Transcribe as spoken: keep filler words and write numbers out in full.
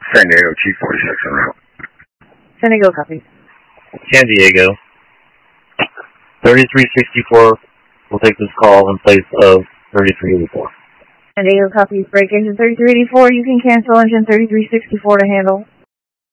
San Diego, Chief forty-six en route. San Diego, copy. San Diego. thirty-three sixty-four will take this call in place of thirty-three eighty-four. San Diego, copy. Break engine thirty-three eighty-four. You can cancel engine thirty-three sixty-four to handle.